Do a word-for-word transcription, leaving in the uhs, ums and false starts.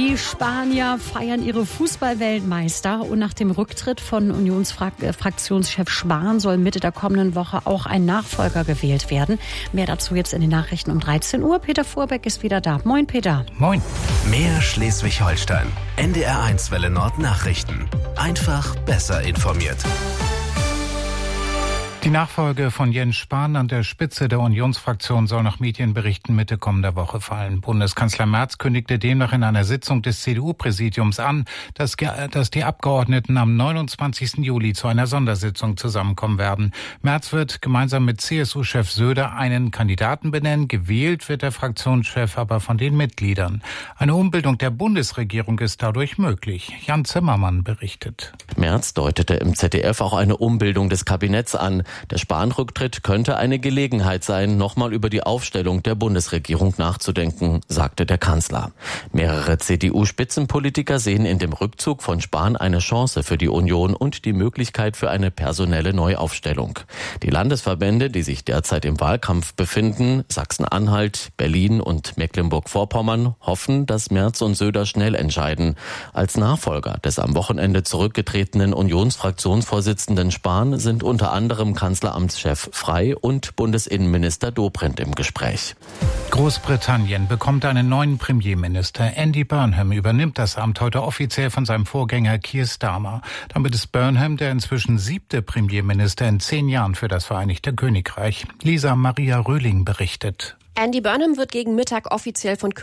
Die Spanier feiern ihre Fußballweltmeister und nach dem Rücktritt von Unionsfraktionschef Spahn soll Mitte der kommenden Woche auch ein Nachfolger gewählt werden. Mehr dazu jetzt in den Nachrichten um dreizehn Uhr. Peter Vorbeck ist wieder da. Moin, Peter. Moin. Mehr Schleswig-Holstein. N D R eins Welle Nord Nachrichten. Einfach besser informiert. Die Nachfolge von Jens Spahn an der Spitze der Unionsfraktion soll nach Medienberichten Mitte kommender Woche fallen. Bundeskanzler Merz kündigte demnach in einer Sitzung des C D U-Präsidiums an, dass, dass die Abgeordneten am neunundzwanzigsten Juli zu einer Sondersitzung zusammenkommen werden. Merz wird gemeinsam mit C S U-Chef Söder einen Kandidaten benennen. Gewählt wird der Fraktionschef aber von den Mitgliedern. Eine Umbildung der Bundesregierung ist dadurch möglich. Jan Zimmermann berichtet. Merz deutete im Z D F auch eine Umbildung des Kabinetts an. Der Spahn-Rücktritt könnte eine Gelegenheit sein, nochmal über die Aufstellung der Bundesregierung nachzudenken, sagte der Kanzler. Mehrere C D U-Spitzenpolitiker sehen in dem Rückzug von Spahn eine Chance für die Union und die Möglichkeit für eine personelle Neuaufstellung. Die Landesverbände, die sich derzeit im Wahlkampf befinden, Sachsen-Anhalt, Berlin und Mecklenburg-Vorpommern, hoffen, dass Merz und Söder schnell entscheiden. Als Nachfolger des am Wochenende zurückgetretenen Unionsfraktionsvorsitzenden Spahn sind unter anderem Kanzleramtschef Frey und Bundesinnenminister Dobrindt im Gespräch. Großbritannien bekommt einen neuen Premierminister. Andy Burnham übernimmt das Amt heute offiziell von seinem Vorgänger Keir Starmer. Damit ist Burnham der inzwischen siebte Premierminister in zehn Jahren für das Vereinigte Königreich. Lisa Maria Röhling berichtet. Andy Burnham wird gegen Mittag offiziell von